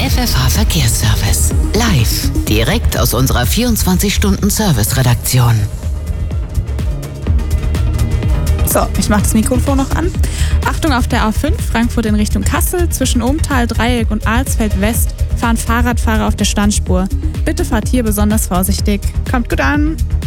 FFH Verkehrsservice. Live, direkt aus unserer 24-Stunden-Service-Redaktion. So, ich mache das Mikrofon noch an. Achtung, auf der A5 Frankfurt in Richtung Kassel zwischen Ohmtal, Dreieck und Alsfeld West fahren Fahrradfahrer auf der Standspur. Bitte fahrt hier besonders vorsichtig. Kommt gut an!